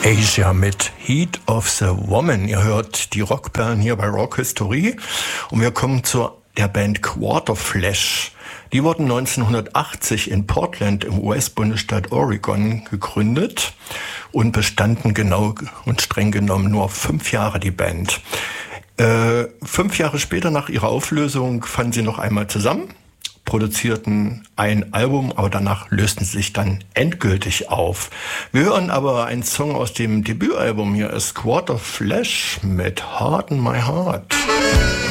Asia mit Heat of the Woman. Ihr hört die Rockperlen hier bei Rock History und wir kommen zu der Band Quarterflash. Die wurden 1980 in Portland im US-Bundesstaat Oregon gegründet und bestanden genau und streng genommen nur 5 Jahre, die Band. 5 Jahre später nach ihrer Auflösung fanden sie noch einmal zusammen, produzierten ein Album, aber danach lösten sie sich dann endgültig auf. Wir hören aber einen Song aus dem Debütalbum. Hier ist Quarterflash mit Heart in My Heart.